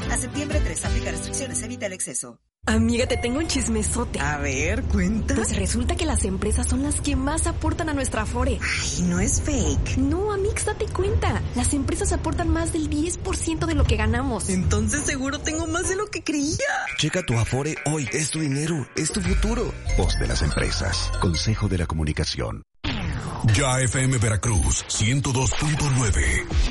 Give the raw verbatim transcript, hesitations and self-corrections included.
A septiembre tres, aplica restricciones, evita el exceso. Amiga, te tengo un chismesote. A ver, cuenta. Pues resulta que las empresas son las que más aportan a nuestra Afore. Ay, no es fake. No, Amix, date cuenta. Las empresas aportan más del diez por ciento de lo que ganamos. Entonces seguro tengo más de lo que creía. Checa tu Afore hoy. Es tu dinero, es tu futuro. Voz de las empresas. Consejo de la Comunicación. Ya F M Veracruz, ciento dos punto nueve.